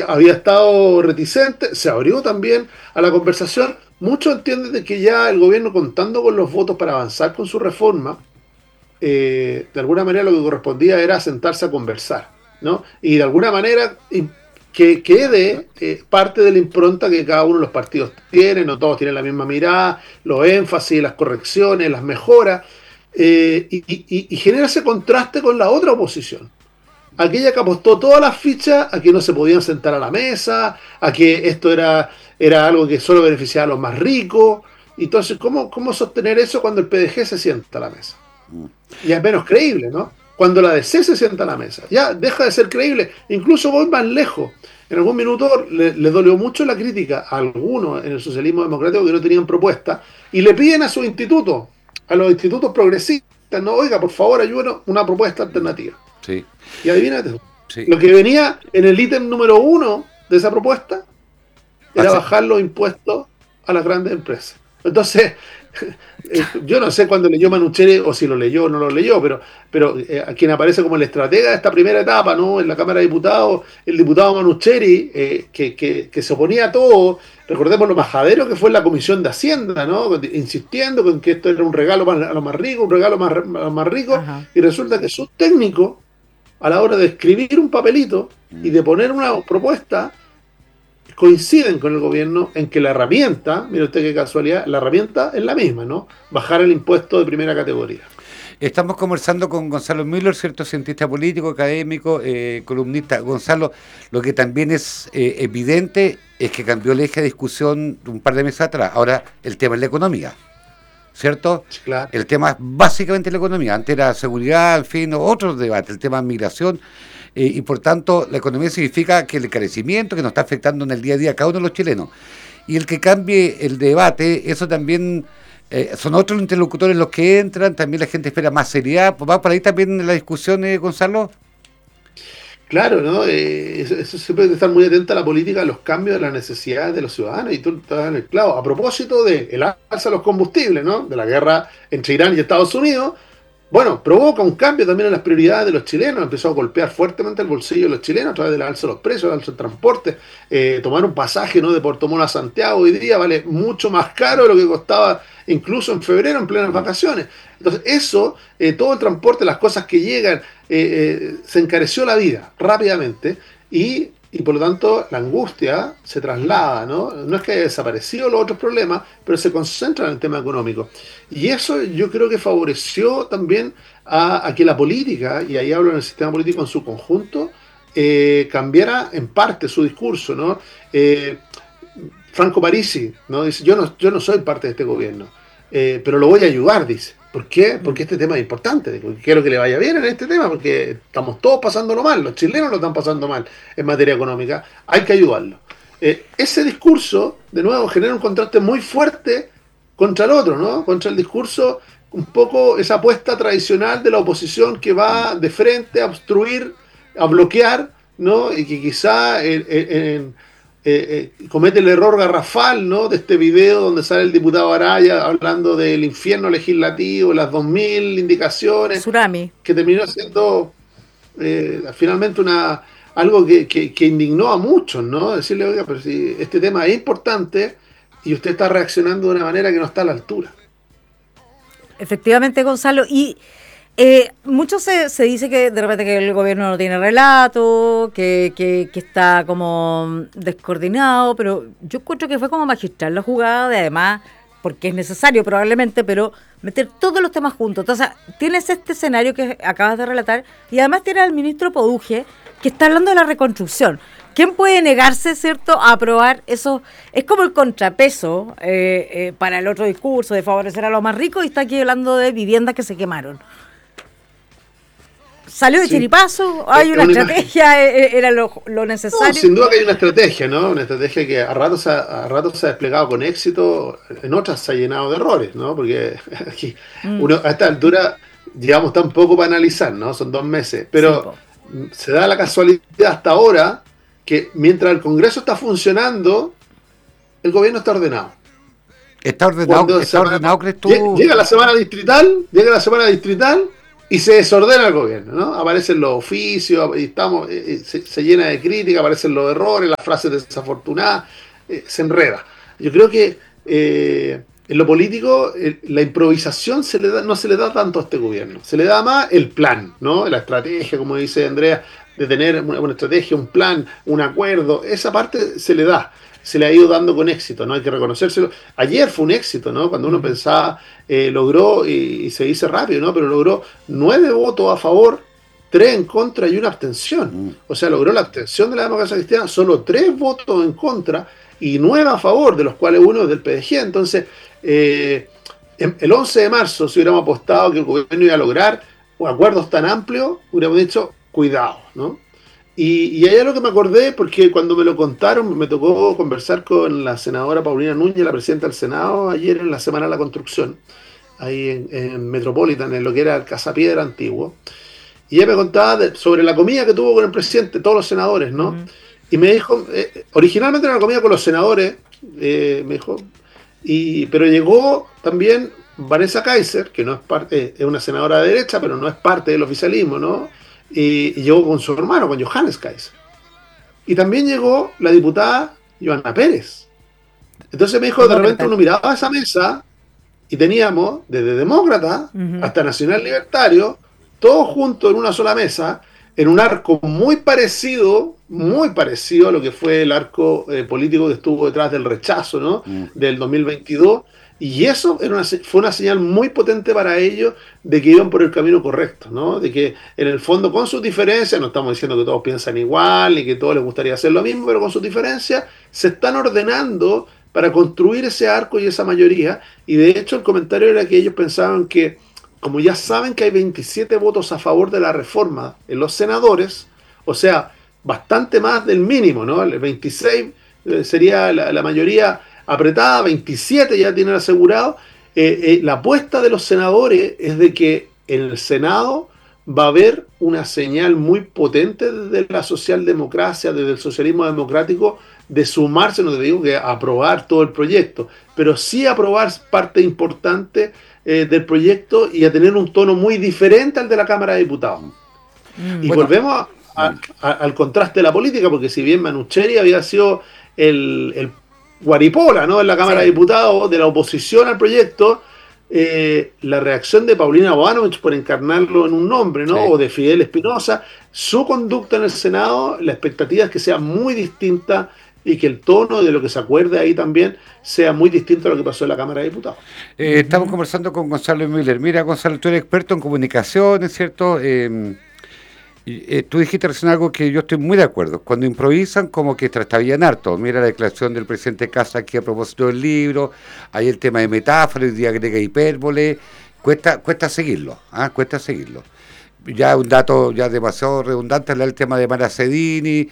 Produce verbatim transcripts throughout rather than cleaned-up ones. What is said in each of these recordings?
había estado reticente, se abrió también a la conversación. Muchos entienden de que ya el gobierno, contando con los votos para avanzar con su reforma, eh, de alguna manera lo que correspondía era sentarse a conversar, ¿no? Y de alguna manera que quede eh, parte de la impronta que cada uno de los partidos tiene, no todos tienen la misma mirada, los énfasis, las correcciones, las mejoras, eh, y, y, y genera ese contraste con la otra oposición. Aquella que apostó todas las fichas a que no se podían sentar a la mesa, a que esto era, era algo que solo beneficiaba a los más ricos. Entonces, ¿cómo, ¿cómo sostener eso cuando el P D G se sienta a la mesa? Y es menos creíble, ¿no? Cuando la D C se sienta a la mesa, ya deja de ser creíble. Incluso voy más lejos. En algún minuto le, le dolió mucho la crítica a algunos en el socialismo democrático que no tenían propuesta y le piden a sus institutos, a los institutos progresistas, no, oiga, por favor, ayúdenos una propuesta alternativa. Sí. Y adivínate, sí. Lo que venía en el ítem número uno de esa propuesta era Hace... bajar los impuestos a las grandes empresas. Entonces, eh, yo no sé cuándo leyó Manucheri o si lo leyó o no lo leyó, pero, pero eh, a quien aparece como el estratega de esta primera etapa, ¿no? En la Cámara de Diputados, el diputado Manucheri, eh, que, que, que se oponía a todo. Recordemos lo majadero que fue en la Comisión de Hacienda, ¿no? Insistiendo con que esto era un regalo a los más ricos, un regalo más, a los más ricos, y resulta que sus técnicos, a la hora de escribir un papelito y de poner una propuesta, coinciden con el gobierno en que la herramienta, mire usted qué casualidad, la herramienta es la misma, ¿no? Bajar el impuesto de primera categoría. Estamos conversando con Gonzalo Müller, cierto, cientista político, académico, eh, columnista. Gonzalo, lo que también es eh, evidente es que cambió el eje de discusión un par de meses atrás. Ahora el tema es la economía, ¿cierto? Claro. El tema es básicamente la economía. Antes era seguridad, en fin, otros debates, el tema de migración. Eh, y por tanto, la economía significa que el encarecimiento que nos está afectando en el día a día a cada uno de los chilenos. Y el que cambie el debate, eso también eh, son otros interlocutores los que entran, también la gente espera más seriedad. ¿Va por ahí también la discusión, eh, Gonzalo? Claro, ¿no? Eh, eso, eso siempre hay que estar muy atenta a la política, a los cambios, de las necesidades de los ciudadanos, y tú estás en el clavo. A propósito de el alza de los combustibles, ¿no? De la guerra entre Irán y Estados Unidos, bueno, provoca un cambio también en las prioridades de los chilenos, empezó a golpear fuertemente el bolsillo de los chilenos a través de la alza de los precios, la alza del transporte. Eh, tomar un pasaje, ¿no?, de Puerto Montt a Santiago hoy día vale mucho más caro de lo que costaba incluso en febrero, en plenas vacaciones. Entonces eso, eh, todo el transporte, las cosas que llegan, eh, eh, se encareció la vida rápidamente, y y por lo tanto la angustia se traslada, ¿no? No es que haya desaparecido los otros problemas, pero se concentra en el tema económico. Y eso yo creo que favoreció también a, a que la política, y ahí hablo en el sistema político en su conjunto, eh, cambiara en parte su discurso, ¿no? Eh, Franco Parisi, ¿no?, dice, yo no, yo no soy parte de este gobierno, eh, pero lo voy a ayudar, dice. ¿Por qué? Porque este tema es importante. Quiero que le vaya bien en este tema, porque estamos todos pasándolo mal. Los chilenos lo están pasando mal en materia económica. Hay que ayudarlo. Eh, ese discurso, de nuevo, genera un contraste muy fuerte contra el otro, ¿no? Contra el discurso, un poco esa apuesta tradicional de la oposición que va de frente a obstruir, a bloquear, ¿no? Y que quizá en, en, Eh, eh, comete el error garrafal, ¿no?, de este video donde sale el diputado Araya hablando del infierno legislativo, las dos mil indicaciones, Tsunami, que terminó siendo eh, finalmente una algo que, que, que indignó a muchos, ¿no? Decirle, oiga, pero si este tema es importante y usted está reaccionando de una manera que no está a la altura. efectivamente, Gonzalo, y Eh, mucho se, se dice que de repente que el gobierno no tiene relato, que, que, que está como descoordinado, pero yo encuentro que fue como magistral la jugada de, además, porque es necesario probablemente, pero meter todos los temas juntos. Entonces, tienes este escenario que acabas de relatar y además tienes al ministro Poduje que está hablando de la reconstrucción. ¿Quién puede negarse, cierto, a aprobar eso? Es como el contrapeso eh, eh, para el otro discurso de favorecer a los más ricos, y está aquí hablando de viviendas que se quemaron. ¿Salió de sí. chiripazo? ¿Hay una, una estrategia? Imagen. ¿Era lo, lo necesario? No, sin duda que hay una estrategia, ¿no? Una estrategia que a ratos se ha, a ratos se ha desplegado con éxito, en otras se ha llenado de errores, ¿no? Porque aquí, mm. uno, a esta altura llevamos tan poco para analizar, ¿no? Son dos meses. Pero sí, se da la casualidad hasta ahora que mientras el Congreso está funcionando, el gobierno está ordenado. ¿Está ordenado, está ordenado crees tú? Llega la semana distrital, llega la semana distrital, y se desordena el gobierno, ¿no? Aparecen los oficios, y estamos, eh, se, se llena de crítica, aparecen los errores, las frases desafortunadas, eh, se enreda. Yo creo que eh, en lo político eh, la improvisación se le da, no se le da tanto a este gobierno, se le da más el plan, ¿no? La estrategia, como dice Andrea, de tener una, una estrategia, un plan, un acuerdo, esa parte se le da. Se le ha ido dando con éxito, ¿no? Hay que reconocérselo. Ayer fue un éxito, ¿no? Cuando uno pensaba, eh, logró, y, y se dice rápido, ¿no? Pero logró nueve votos a favor, tres en contra y una abstención. O sea, logró la abstención de la democracia cristiana, solo tres votos en contra y nueve a favor, de los cuales uno es del P D G. Entonces, eh, el once de marzo, si hubiéramos apostado que el gobierno iba a lograr acuerdos tan amplios, hubiéramos dicho, cuidado, ¿no? Y, y hay algo que me acordé, porque cuando me lo contaron, me tocó conversar con la senadora Paulina Núñez, la presidenta del Senado, ayer en la Semana de la Construcción, ahí en, en Metropolitan, en lo que era el Casapiedra antiguo. Y ella me contaba de, sobre la comida que tuvo con el presidente, todos los senadores, ¿no? Uh-huh. Y me dijo, eh, originalmente era una comida con los senadores, eh, me dijo, y, pero llegó también Vanessa Kaiser, que no es parte, es una senadora de derecha, pero no es parte del oficialismo, ¿no? Y, y llegó con su hermano, con Johannes Kaiser. Y también llegó la diputada Joana Pérez. Entonces me dijo, de repente uno miraba a esa mesa y teníamos desde demócrata uh-huh. hasta nacional libertario, todos juntos en una sola mesa, en un arco muy parecido, muy parecido a lo que fue el arco eh, político que estuvo detrás del rechazo, ¿no? Uh-huh. Del dos mil veintidós. Y eso era una, fue una señal muy potente para ellos de que iban por el camino correcto, ¿no? De que en el fondo, con sus diferencias, no estamos diciendo que todos piensan igual y que a todos les gustaría hacer lo mismo, pero con sus diferencias se están ordenando para construir ese arco y esa mayoría. Y de hecho el comentario era que ellos pensaban que, como ya saben que hay veintisiete votos a favor de la reforma en los senadores, o sea, bastante más del mínimo, ¿no? El veintiséis sería la, la mayoría apretada, veintisiete ya tienen asegurado. Eh, eh, la apuesta de los senadores es de que en el Senado va a haber una señal muy potente desde la socialdemocracia, desde el socialismo democrático, de sumarse, no te digo que aprobar todo el proyecto, pero sí aprobar parte importante eh, del proyecto y a tener un tono muy diferente al de la Cámara de Diputados. Mm, y bueno, volvemos a, a, a, al contraste de la política, porque si bien Manucheri había sido el, el guaripola, ¿no? En la Cámara sí. de Diputados de la oposición al proyecto, eh, la reacción de Paulina Bodanovich por encarnarlo en un nombre, ¿no? Sí. O de Fidel Espinosa, su conducta en el Senado, la expectativa es que sea muy distinta y que el tono de lo que se acuerde ahí también sea muy distinto a lo que pasó en la Cámara de Diputados. Eh, estamos conversando con Gonzalo Miller. Mira, Gonzalo, tú eres experto en comunicaciones, ¿cierto? Eh, Eh, tú dijiste recién algo que yo estoy muy de acuerdo. Cuando improvisan, como que trastabillan harto. Mira la declaración del presidente Casa aquí a propósito del libro. Hay el tema de metáfora, el día agrega hipérbole. Cuesta, cuesta seguirlo, ¿ah? Cuesta seguirlo. Ya un dato ya demasiado redundante es el tema de Maracedini.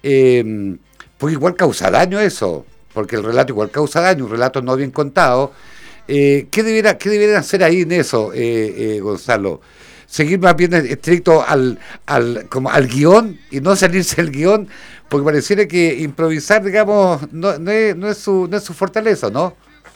Eh, pues igual causa daño eso, porque el relato igual causa daño, un relato no bien contado. Eh, ¿qué, debiera, ¿Qué debieran hacer ahí en eso, eh, eh, Gonzalo? Seguir más bien estricto al, al, como al guión y no salirse del guión, porque pareciera que improvisar, digamos, no, no, es, no, es, su, no es su fortaleza, ¿no?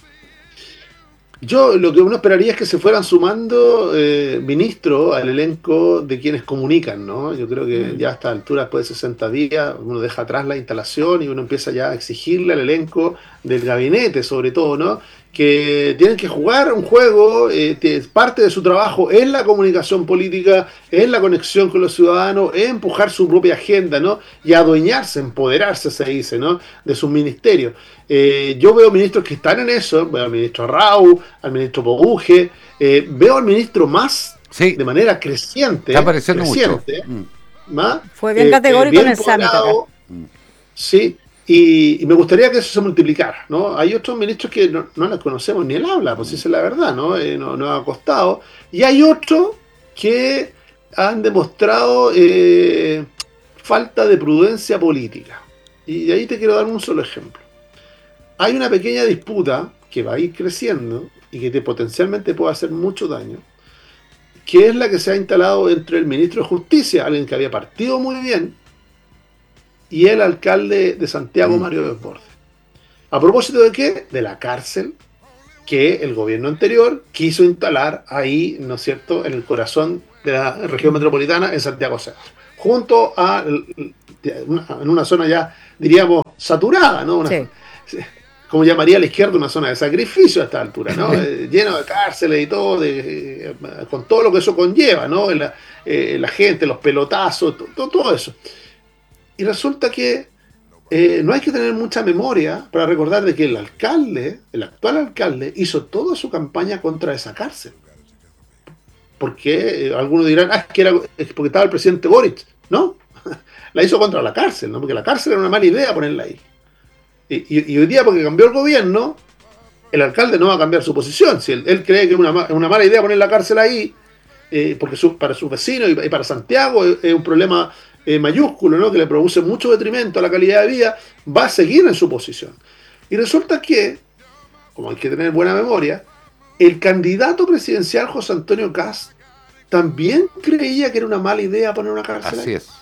Yo lo que uno esperaría es que se fueran sumando eh, ministros al elenco de quienes comunican, ¿no? Yo creo que ya a esta altura, después de sesenta días, uno deja atrás la instalación y uno empieza ya a exigirle al elenco del gabinete, sobre todo, ¿no? Que tienen que jugar un juego, eh, parte de su trabajo es la comunicación política, es la conexión con los ciudadanos, es empujar su propia agenda, ¿no? Y adueñarse, empoderarse, se dice, ¿no? De sus ministerios. Eh, yo veo ministros que están en eso, veo al ministro Arrau, al ministro Poguje, eh, veo al ministro más sí. de manera creciente. Está apareciendo creciente, mucho. ¿más? Fue bien categórico eh, bien en el summit. Sí. Y, y me gustaría que eso se multiplicara, ¿no? Hay otros ministros que no, no les conocemos ni el habla, pues esa es la verdad, ¿no? Eh, no, no ha costado. Y hay otros que han demostrado eh, falta de prudencia política. Y de ahí te quiero dar un solo ejemplo. Hay una pequeña disputa que va a ir creciendo y que te potencialmente puede hacer mucho daño, que es la que se ha instalado entre el ministro de Justicia, alguien que había partido muy bien, y el alcalde de Santiago, Mario Desbordes. ¿A propósito de qué? De la cárcel que el gobierno anterior quiso instalar ahí, ¿no es cierto?, en el corazón de la región metropolitana en Santiago Centro, junto a en una zona ya, diríamos, saturada, ¿no? Una, Sí. como llamaría la izquierda, una zona de sacrificio a esta altura, ¿no? eh, lleno de cárceles y todo, de, eh, con todo lo que eso conlleva, ¿no? La, eh, la gente, los pelotazos, todo, todo eso. Y resulta que eh, no hay que tener mucha memoria para recordar de que el alcalde, el actual alcalde, hizo toda su campaña contra esa cárcel. Porque eh, algunos dirán, ah, es que era es porque estaba el presidente Boric. No, la hizo contra la cárcel, ¿no? Porque la cárcel era una mala idea ponerla ahí. Y, y, y hoy día, porque cambió el gobierno, el alcalde no va a cambiar su posición. Si él, él cree que es una, una mala idea poner la cárcel ahí, eh, porque su, para sus vecinos y, y para Santiago es, es un problema eh, mayúsculo, ¿no? Que le produce mucho detrimento a la calidad de vida, va a seguir en su posición. Y resulta que, como hay que tener buena memoria, el candidato presidencial José Antonio Kast también creía que era una mala idea poner una cárcel Así ahí. es.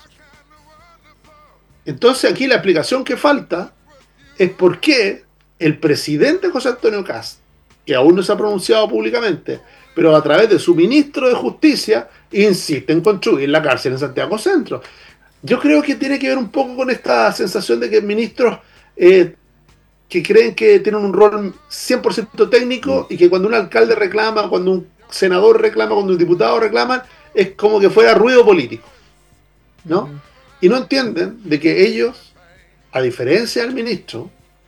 Entonces aquí la explicación que falta es por qué el presidente José Antonio Kast, que aún no se ha pronunciado públicamente, pero a través de su ministro de Justicia, insiste en construir la cárcel en Santiago Centro. Yo creo que tiene que ver un poco con esta sensación de que ministros eh, que creen que tienen un rol cien por ciento técnico y que cuando un alcalde reclama, cuando un senador reclama, cuando un diputado reclama, es como que fuera ruido político, ¿no? Uh-huh. Y no entienden de que ellos, a diferencia del ministro,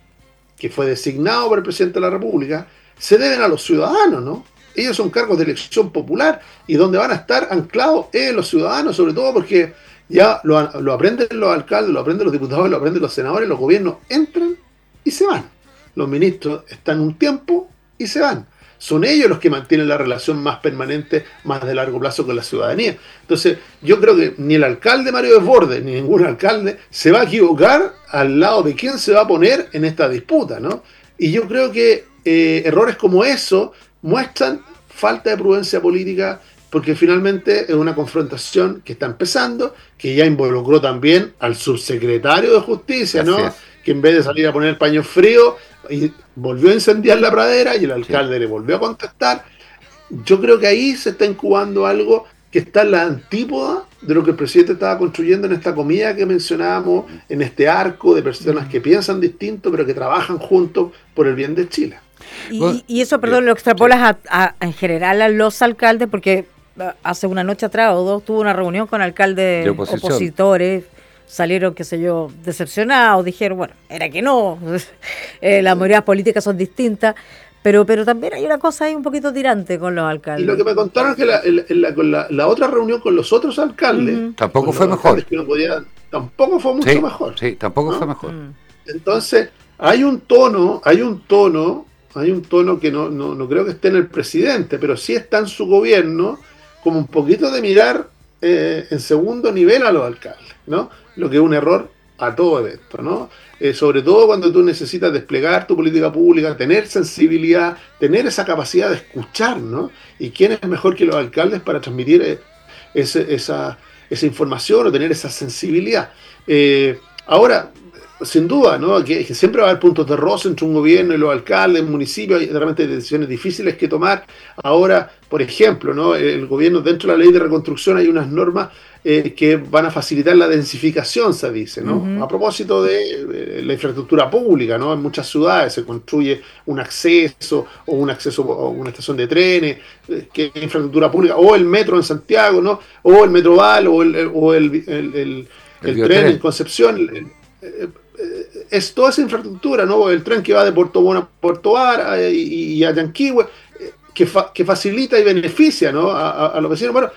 que fue designado por el presidente de la República, se deben a los ciudadanos, ¿no? Ellos son cargos de elección popular y donde van a estar anclados es los ciudadanos, sobre todo porque ya lo, lo aprenden los alcaldes, lo aprenden los diputados, lo aprenden los senadores, los gobiernos entran y se van. Los ministros están un tiempo y se van. Son ellos los que mantienen la relación más permanente, más de largo plazo con la ciudadanía. Entonces, yo creo que ni el alcalde Mario Desbordes, ni ningún alcalde, se va a equivocar al lado de quién se va a poner en esta disputa, ¿no? Y yo creo que eh, errores como eso muestran falta de prudencia política, porque finalmente es una confrontación que está empezando, que ya involucró también al subsecretario de Justicia, ¿no? Así es. Que en vez de salir a poner paños fríos, y volvió a incendiar la pradera y el alcalde sí. le volvió a contestar. Yo creo que ahí se está incubando algo que está en la antípoda de lo que el presidente estaba construyendo en esta comida que mencionábamos, en este arco de personas que piensan distinto, pero que trabajan juntos por el bien de Chile. Y, y eso, perdón, lo extrapolas a, a, en general a los alcaldes, porque hace una noche atrás o dos tuvo una reunión con alcaldes opositores, salieron, qué sé yo, decepcionados, dijeron, bueno, era que no, eh, las mayorías políticas son distintas, pero pero también hay una cosa ahí un poquito tirante con los alcaldes. Y lo que me contaron es que la, la, la, la, la otra reunión con los otros alcaldes, uh-huh. tampoco fue mejor. Que no podían, tampoco fue mucho sí, mejor. Sí, tampoco ¿no? fue mejor. Uh-huh. Entonces, hay un tono, hay un tono, hay un tono que no, no, no creo que esté en el presidente, pero sí está en su gobierno, como un poquito de mirar eh, en segundo nivel a los alcaldes, ¿no? Lo que es un error a todo esto, ¿no? Eh, sobre todo cuando tú necesitas desplegar tu política pública, tener sensibilidad, tener esa capacidad de escuchar, ¿no? Y quién es mejor que los alcaldes para transmitir eh, ese, esa, esa información o tener esa sensibilidad. Eh, ahora, sin duda, ¿no? Que, que siempre va a haber puntos de roce entre un gobierno y los alcaldes, un municipio, hay realmente decisiones difíciles que tomar. Ahora, por ejemplo, ¿no? El gobierno, dentro de la ley de reconstrucción hay unas normas eh, que van a facilitar la densificación, se dice, ¿no? Uh-huh. A propósito de eh, la infraestructura pública, ¿no? En muchas ciudades se construye un acceso o un acceso o una estación de trenes, eh, que es infraestructura pública, o el metro en Santiago, ¿no? O el Metroval, o el, el, o el, el, el, el, el tren en Concepción. El, el, es toda esa infraestructura, ¿no? El tren que va de Puerto Montt a Puerto Vara y, y a Yanquihue, que, fa, que facilita y beneficia, ¿no? a, a, a los vecinos. Bueno,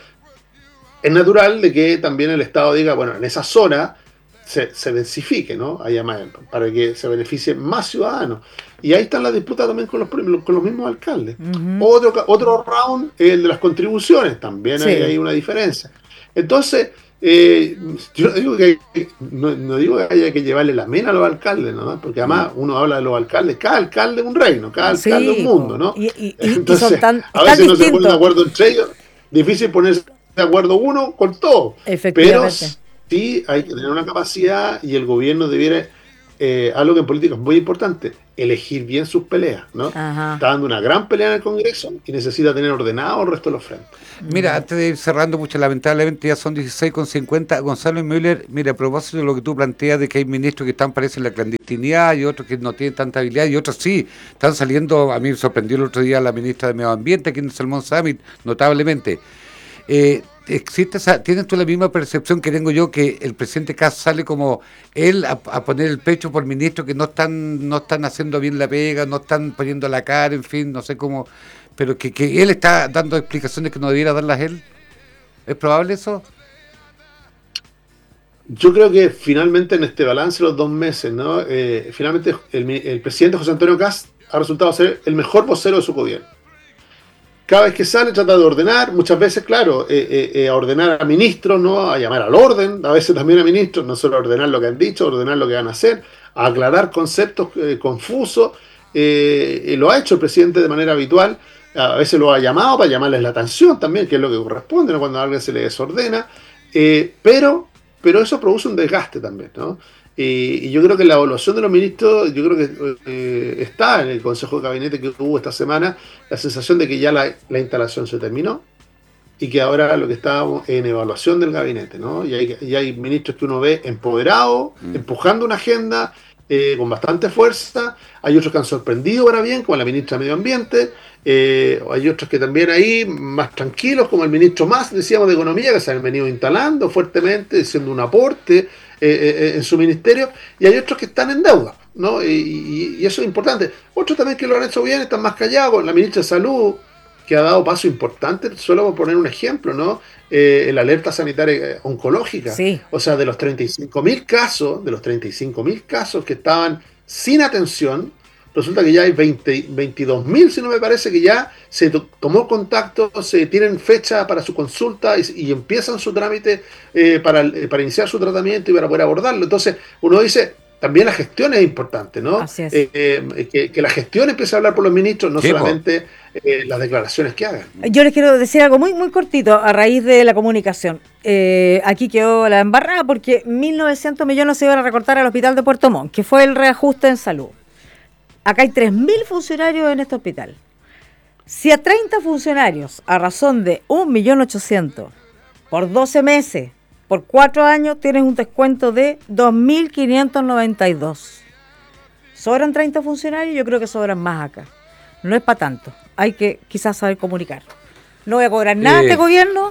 es natural de que también el Estado diga, bueno, en esa zona se, se densifique, ¿no? Haya más, para que se beneficien más ciudadanos. Y ahí están las disputas también con los, con los mismos alcaldes. Uh-huh. Otro, otro round, el de las contribuciones, también sí. hay, hay una diferencia. Entonces, Eh, yo digo que no, no digo que haya que llevarle la mena a los alcaldes, ¿no? Porque además uno habla de los alcaldes, cada alcalde es un reino, cada sí, alcalde es un mundo, ¿no? Y, y, Entonces, y son tan, a veces tan no distintos. se ponen de acuerdo entre ellos, difícil ponerse de acuerdo uno con todo, pero sí hay que tener una capacidad y el gobierno debiera eh, algo que en política es muy importante, elegir bien sus peleas, ¿no? Ajá. Está dando una gran pelea en el Congreso y necesita tener ordenado el resto de los frentes. Mira, antes de ir cerrando, mucho lamentablemente ya son dieciséis con cincuenta. Gonzalo Müller, mira, a propósito de lo que tú planteas de que hay ministros que están, parece, en la clandestinidad y otros que no tienen tanta habilidad y otros sí, están saliendo. A mí me sorprendió el otro día la ministra de Medio Ambiente aquí en el Salmón Summit, notablemente. Eh, existe esa, ¿Tienes tú la misma percepción que tengo yo, que el presidente Kast sale como él a, a poner el pecho por ministros que no están no están haciendo bien la pega, no están poniendo la cara, en fin, no sé cómo, pero que, que él está dando explicaciones que no debiera darlas él? ¿Es probable eso? Yo creo que finalmente en este balance de los dos meses, ¿no? Eh, finalmente el, el presidente José Antonio Kast ha resultado ser el mejor vocero de su gobierno. Cada vez que sale trata de ordenar, muchas veces, claro, eh, eh, eh, a ordenar a ministros, ¿no? A llamar al orden, a veces también a ministros, no solo a ordenar lo que han dicho, ordenar lo que van a hacer, a aclarar conceptos eh, confusos. Eh, eh, lo ha hecho el presidente de manera habitual, a veces lo ha llamado para llamarles la atención también, que es lo que corresponde, ¿no? Cuando a alguien se le desordena, eh, pero, pero eso produce un desgaste también, ¿no? Y, y yo creo que la evaluación de los ministros, yo creo que eh, está en el Consejo de Gabinete que hubo esta semana, la sensación de que ya la, la instalación se terminó y que ahora lo que está en evaluación del gabinete, ¿no? Y hay, y hay ministros que uno ve empoderados, mm. empujando una agenda eh, con bastante fuerza, hay otros que han sorprendido para bien, como la ministra de Medio Ambiente, eh, hay otros que también ahí más tranquilos, como el ministro Mas, decíamos, de Economía, que se han venido instalando fuertemente, siendo un aporte Eh, eh, en su ministerio, y hay otros que están en deuda, ¿no? Y, y, y eso es importante. Otros también que lo han hecho bien, están más callados. La ministra de Salud, que ha dado paso importante, solo por poner un ejemplo, ¿no? Eh, la alerta sanitaria oncológica. Sí. O sea, de los treinta y cinco mil casos, de los treinta y cinco mil casos que estaban sin atención, resulta que ya hay veinte, veintidós mil, si no me parece, que ya se to- tomó contacto, se tienen fecha para su consulta y, y empiezan su trámite eh, para, eh, para iniciar su tratamiento y para poder abordarlo. Entonces, uno dice, también la gestión es importante, ¿no? Así es. Eh, eh, que, que la gestión empiece a hablar por los ministros, no Sí, solamente eh, las declaraciones que hagan. Yo les quiero decir algo muy muy cortito a raíz de la comunicación. Eh, aquí quedó la embarrada porque mil novecientos millones se iban a recortar al hospital de Puerto Montt, que fue el reajuste en salud. Acá hay tres mil funcionarios en este hospital. Si a treinta funcionarios, a razón de un millón ochocientos mil, por doce meses, por cuatro años, tienes un descuento de dos mil quinientos noventa y dos. ¿Sobran treinta funcionarios? Yo creo que sobran más acá. No es para tanto. Hay que quizás saber comunicar. No voy a cobrar nada Eh, este gobierno.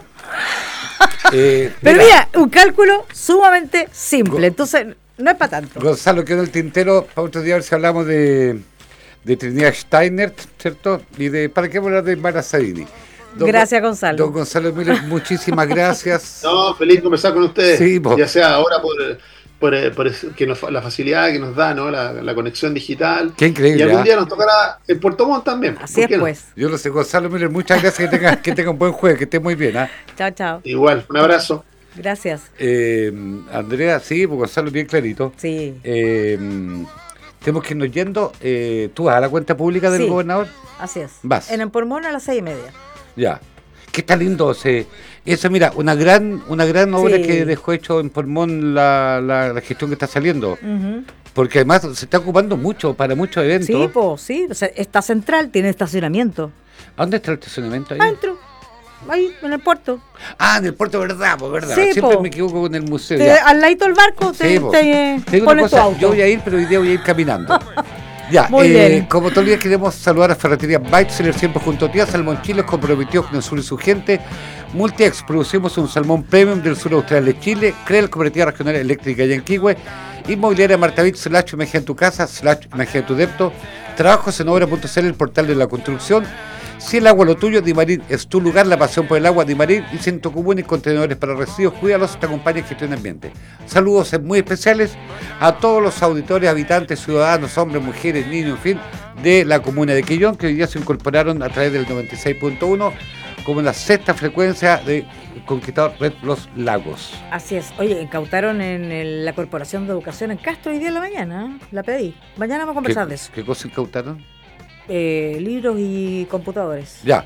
Eh, Pero mira, mira, un cálculo sumamente simple. Entonces, no es para tanto. Gonzalo, quedó en el tintero para otro día a ver si hablamos de, de Trinidad Steiner, ¿cierto? Y de, ¿para qué hablar de Mara Sadini? Don, Gracias, Gonzalo. Don Gonzalo Müller, muchísimas gracias. No, feliz de conversar con ustedes, Sí, po. ya sea ahora por, por, por es- que nos, la facilidad que nos da, ¿no? La, la conexión digital. Qué increíble, Y algún ¿ah? día nos tocará en Puerto Montt también. Así ¿por es, qué no? pues. Yo lo sé, Gonzalo Müller, muchas gracias, que tenga, que tenga un buen jueves, que esté muy bien. ¿ah? Chao, chao. Igual, un abrazo. Gracias. Eh, Andrea, sí, pues Gonzalo bien clarito. Sí. Eh, tenemos que irnos yendo. Eh, ¿Tú vas a la cuenta pública del Sí. gobernador? Así es. Vas. En Empolmón a las seis y media. Ya. Qué está lindo ese, eso, mira, una gran, una gran obra Sí. que dejó hecho en Pulmón la, la, la gestión que está saliendo. Ujú. Porque además se está ocupando mucho para muchos eventos. Sí, pues, sí. O sea, está central, tiene estacionamiento. ¿A dónde está el estacionamiento ahí? Adentro. Ahí, en el puerto. Ah, en el puerto, verdad, pues verdad. Sí, Siempre po. me equivoco con el museo. Te- ya. al ladito del barco te, Sí, po. te Te digo una pones tu cosa, auto. yo voy a ir, pero hoy día voy a ir caminando. Ya, Muy eh, bien. como todos los días queremos saludar a Ferretería Weitzeler, siempre junto a ti, a Salmón Chile, comprometido con el sur y su gente. Multiex, producimos un salmón premium del sur austral de Chile. Crea la cooperativa regional eléctrica Yanquihue. Inmobiliaria Martavit, slash Imagina tu casa, slash Imagina tu depto. Trabajos en obra punto c l, el portal de la construcción. Si el agua lo tuyo, Dimarín es tu lugar, la pasión por el agua, Dimarín y Ciento Común y contenedores para residuos, cuídalos, te acompaña en gestión de ambiente. Saludos muy especiales a todos los auditores, habitantes, ciudadanos, hombres, mujeres, niños, en fin, de la comuna de Quillón, que hoy día se incorporaron a través del noventa y seis punto uno como la sexta frecuencia de Conquistador Red Los Lagos. Así es. Oye, incautaron en el- la Corporación de Educación en Castro hoy día en la mañana. ¿eh? La pedí. Mañana vamos a conversar ¿Qué, de eso. ¿Qué cosa incautaron? Eh, libros y computadores. Ya.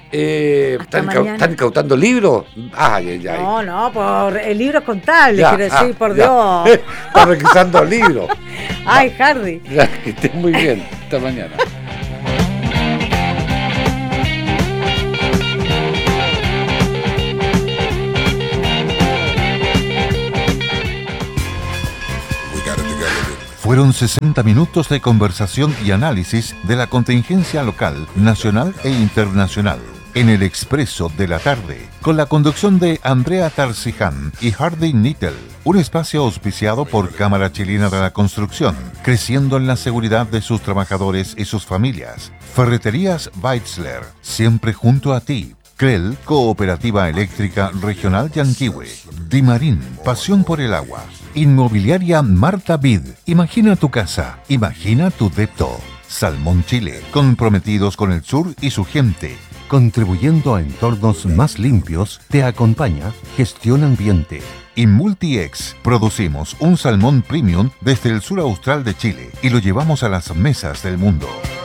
Eh, Hasta ¿están, incau- mañana. ¿Están incautando libros? Ay, ay, ay. No, no, por el libro es contable, Ya, quiero decir, ah, por ya. Dios. Están requisando libros. Ay, Hardy. Ya, que estén muy bien. Hasta mañana. Fueron sesenta minutos de conversación y análisis de la contingencia local, nacional e internacional. En el Expreso de la Tarde, con la conducción de Andrea Tarziján y Hardy Nittel. Un espacio auspiciado por Cámara Chilena de la Construcción, creciendo en la seguridad de sus trabajadores y sus familias. Ferreterías Weitzler, siempre junto a ti. Crel, Cooperativa Eléctrica Regional Yanquihue. Dimarín, pasión por el agua. Inmobiliaria Marta Vid, imagina tu casa, imagina tu depto. Salmón Chile, comprometidos con el sur y su gente. Contribuyendo a entornos más limpios, te acompaña Gestión Ambiente. Y Multiex, producimos un salmón premium desde el sur austral de Chile y lo llevamos a las mesas del mundo.